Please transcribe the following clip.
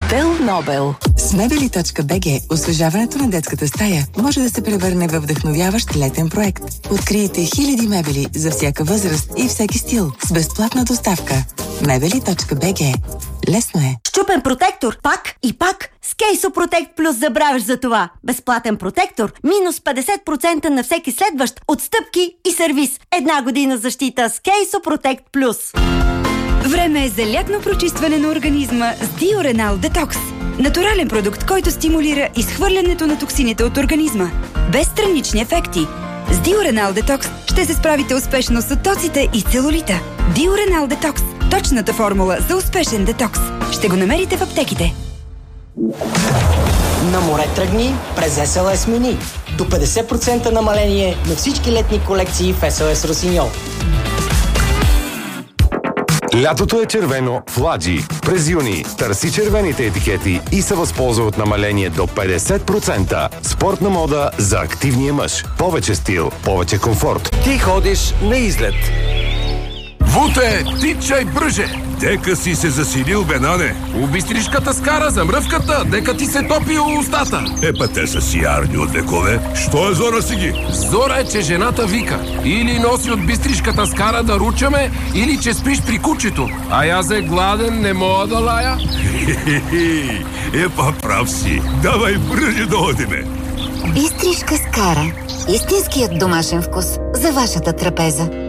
Тел Нобел. С мебели.bg освежаването на детската стая може да се превърне във вдъхновяващ летен проект. Открийте хиляди мебели за всяка възраст и всеки стил с безплатна доставка. Мебели.bg. Лесно е. Счупен протектор, пак и пак. С Кейсо Протект Плюс забравяш за това. Безплатен протектор, минус 50% на всеки следващ, отстъпки и сервис. 1 година защита с Кейсо Протект Плюс. Време е за лятно прочистване на организма с Диоренал Детокс. Натурален продукт, който стимулира изхвърлянето на токсините от организма. Без странични ефекти. С Диоренал Детокс ще се справите успешно с оттоците и целулита. Диоренал Детокс. Точната формула за успешен детокс. Ще го намерите в аптеките. На море тръгни през SLS Mini. До 50% намаление на всички летни колекции в SLS Росиньол. Лятото е червено в Ладжи. През юни търси червените етикети и се възползва от намаление до 50%. Спортна мода за активния мъж. Повече стил, повече комфорт. Ти ходиш на излет. Вуте, тичай бръже! Дека си се засилил, бенане. Убистришката скара за мръвката, дека ти се топи устата. Епа те са сиярни от векове. Що е зора си ги? Зора е, че жената вика. Или носи от бистришката скара да ручаме, или че спиш при кучето. А аз е гладен, не мога да лая. Епа прав си. Давай бръже да одиме. Бистришка скара. Истинският домашен вкус за вашата трапеза.